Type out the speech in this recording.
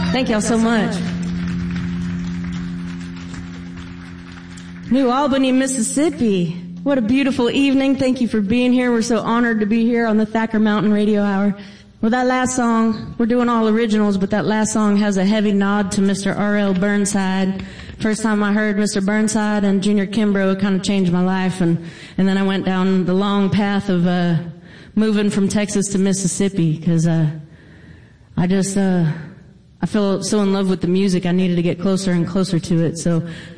Thank y'all so much. New Albany, Mississippi. What a beautiful evening. Thank you for being here. We're so honored to be here on the Thacker Mountain Radio Hour. Well, that last song, we're doing all originals, but that last song has a heavy nod to Mr. R.L. Burnside. First time I heard Mr. Burnside and Junior Kimbrough, it kind of changed my life, and then I went down the long path of moving from Texas to Mississippi, because I feel so in love with the music, I needed to get closer and closer to it. So